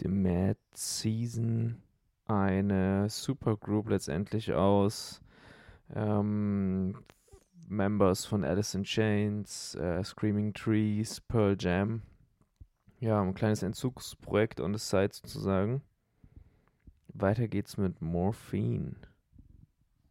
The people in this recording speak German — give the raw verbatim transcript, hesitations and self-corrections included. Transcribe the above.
die Mad Season eine Supergroup letztendlich aus ähm, Members von Alice in Chains, äh, Screaming Trees, Pearl Jam. Ja, ein kleines Entzugsprojekt on the side sozusagen. Weiter geht's mit Morphine.